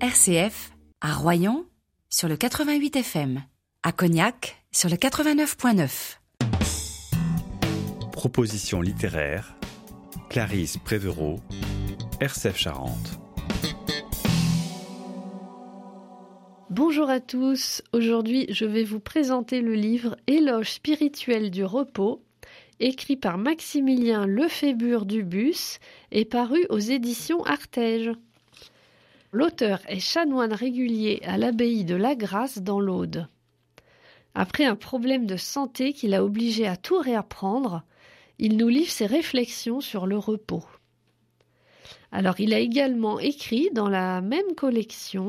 RCF, à Royan, sur le 88 FM, à Cognac, sur le 89.9. Proposition littéraire, Clarisse Prévereau, RCF Charente. Bonjour à tous, aujourd'hui je vais vous présenter le livre Éloge spirituel du repos, écrit par Maximilien Lefébure-Dubus et paru aux éditions Artege. L'auteur est chanoine régulier à l'abbaye de la Grâce dans l'Aude. Après un problème de santé qui l'a obligé à tout réapprendre, il nous livre ses réflexions sur le repos. Alors il a également écrit dans la même collection